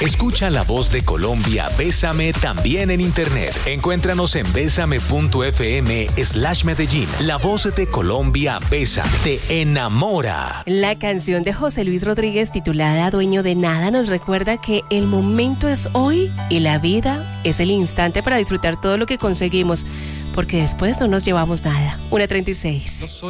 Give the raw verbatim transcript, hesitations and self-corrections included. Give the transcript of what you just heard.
Escucha La Voz de Colombia, Bésame también en internet. Encuéntranos en bésame.fm slash Medellín. La Voz de Colombia, Bésame, te enamora. La canción de José Luis Rodríguez titulada Dueño de Nada nos recuerda que el momento es hoy y la vida es el instante para disfrutar todo lo que conseguimos, porque después no nos llevamos nada. una treinta y seis.